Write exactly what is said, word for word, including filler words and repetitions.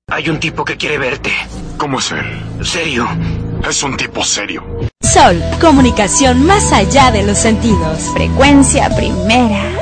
Hay un tipo que quiere verte. ¿Cómo es él? ¿Serio? Es un tipo serio. Sol, comunicación más allá de los sentidos. Frecuencia primera.